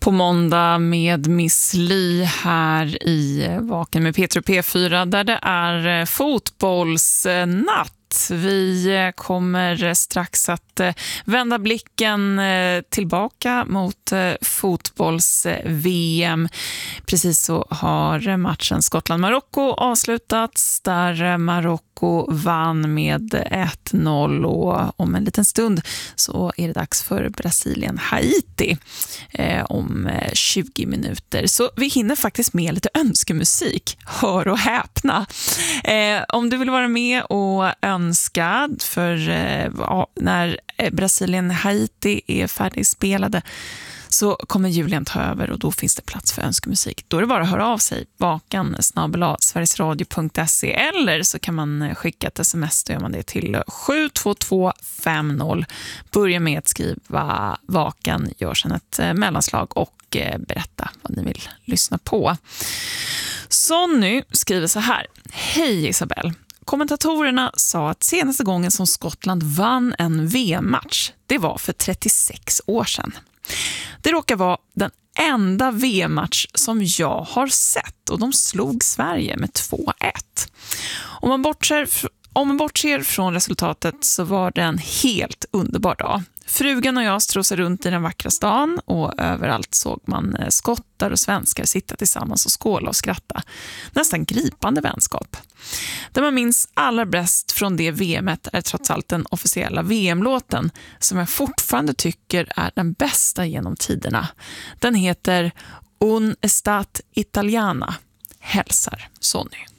på måndag med Miss Li här i Vaken med Peter och P4 där det är fotbollsnatt. Vi kommer strax att vända blicken tillbaka mot fotbolls-VM. Precis så har matchen Skottland-Marocko avslutats där Marocko vann med 1-0 och om en liten stund så är det dags för Brasilien-Haiti om 20 minuter. Så vi hinner faktiskt med lite önskemusik. Hör och häpna. Om du vill vara med och önska för när Brasilien-Haiti är färdigspelade så kommer Julian ta över och då finns det plats för önskemusik. Då är det bara att höra av sig vakan@sverigesradio.se eller så kan man skicka ett sms, då gör man det till 72250. Börja med att skriva Vakan, gör sedan ett mellanslag och berätta vad ni vill lyssna på. Sonny skriver så här: Hej Isabel. Kommentatorerna sa att senaste gången som Skottland vann en VM-match, det var för 36 år sedan. Det råkar vara den enda VM-match som jag har sett och de slog Sverige med 2-1. Om man bortser från resultatet så var det en helt underbar dag. Frugan och jag strosade runt i den vackra stan och överallt såg man skottar och svenskar sitta tillsammans och skåla och skratta. Nästan gripande vänskap. Det man minns allra bäst från det VM:et är trots allt den officiella VM-låten som jag fortfarande tycker är den bästa genom tiderna. Den heter Un Estat Italiana. Hälsar Sonny.